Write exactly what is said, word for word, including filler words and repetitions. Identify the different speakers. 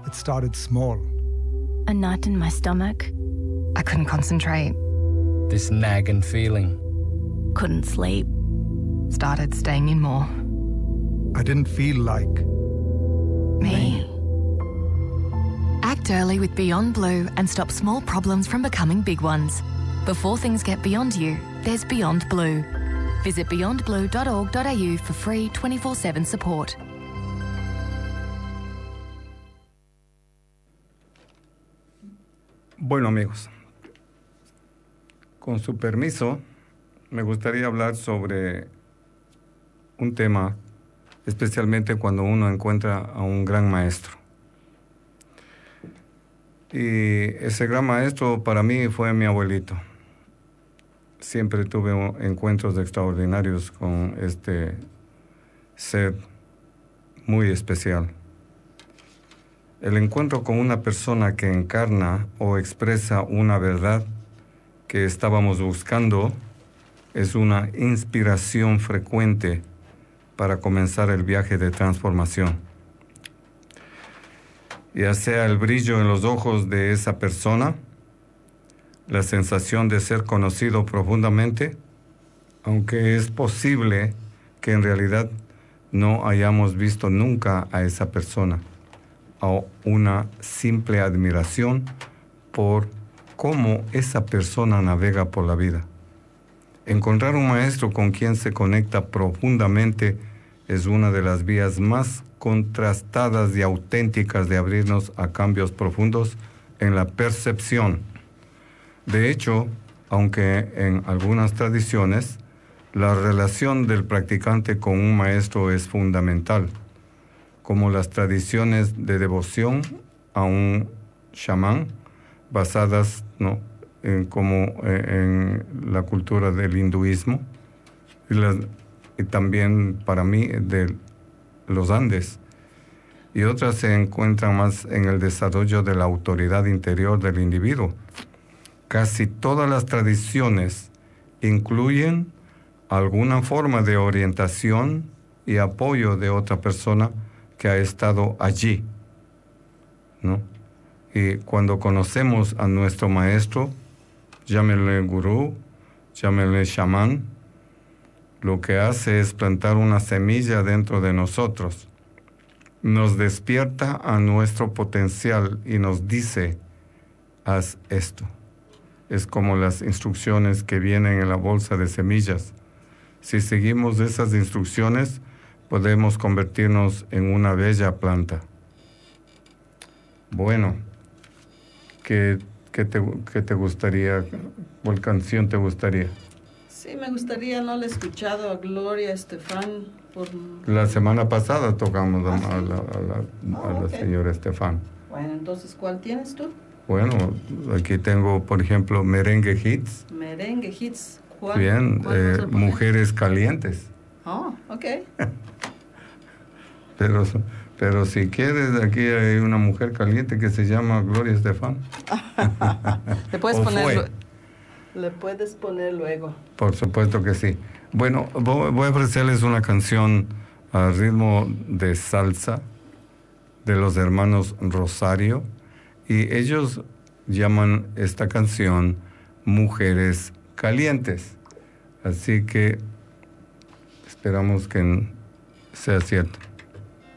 Speaker 1: It started small.
Speaker 2: A knot in my stomach.
Speaker 3: I couldn't concentrate.
Speaker 4: This nagging feeling.
Speaker 2: Couldn't sleep.
Speaker 3: Started staying in more.
Speaker 1: I didn't feel like
Speaker 3: Me. Act early with Beyond Blue and stop small problems from becoming big ones. Before things get beyond you, there's Beyond Blue. Visit beyond blue dot org dot a u for free twenty-four seven support.
Speaker 5: Bueno, amigos, con su permiso, me gustaría hablar sobre un tema, especialmente cuando uno encuentra a un gran maestro. Y ese gran maestro para mí fue mi abuelito. Siempre tuve encuentros extraordinarios con este ser muy especial. El encuentro con una persona que encarna o expresa una verdad que estábamos buscando es una inspiración frecuente para comenzar el viaje de transformación. Ya sea el brillo en los ojos de esa persona, la sensación de ser conocido profundamente, aunque es posible que en realidad no hayamos visto nunca a esa persona, o una simple admiración por cómo esa persona navega por la vida. Encontrar un maestro con quien se conecta profundamente es una de las vías más contrastadas y auténticas de abrirnos a cambios profundos en la percepción. De hecho, aunque en algunas tradiciones la relación del practicante con un maestro es fundamental, como las tradiciones de devoción a un chamán basadas, ¿no?, en, como, en la cultura del hinduismo y, la, y también para mí de los Andes, y otras se encuentran más en el desarrollo de la autoridad interior del individuo. Casi todas las tradiciones incluyen alguna forma de orientación y apoyo de otra persona que ha estado allí, ¿no? Y cuando conocemos a nuestro maestro, llámenle gurú, llámenle chamán, lo que hace es plantar una semilla dentro de nosotros. Nos despierta a nuestro potencial y nos dice, haz esto. Es como las instrucciones que vienen en la bolsa de semillas. Si seguimos esas instrucciones, podemos convertirnos en una bella planta. Bueno, ¿qué, qué, te, qué te gustaría, cuál canción te gustaría?
Speaker 6: Sí, me gustaría, no le he escuchado a Gloria Estefan. Por...
Speaker 5: La semana pasada tocamos a,
Speaker 6: ¿Ah, sí?
Speaker 5: a la, a la,
Speaker 6: oh,
Speaker 5: a la
Speaker 6: okay.
Speaker 5: señora Estefan.
Speaker 6: Bueno, entonces, ¿cuál tienes tú?
Speaker 5: Bueno, aquí tengo, por ejemplo, Merengue Hits.
Speaker 6: Merengue Hits. ¿Cuál?
Speaker 5: Bien,
Speaker 6: ¿Cuál
Speaker 5: eh,
Speaker 6: vas a poner?
Speaker 5: Mujeres Calientes.
Speaker 6: Oh, ok.
Speaker 5: Pero, pero si quieres, aquí hay una mujer caliente que se llama Gloria Estefan.
Speaker 6: Le puedes
Speaker 5: ¿O
Speaker 6: poner
Speaker 5: fue?
Speaker 6: lu- Le puedes poner luego.
Speaker 5: Por supuesto que sí. Bueno, vo- voy a ofrecerles una canción a ritmo de salsa de los hermanos Rosario, y ellos llaman esta canción Mujeres Calientes. Así que esperamos que sea cierto.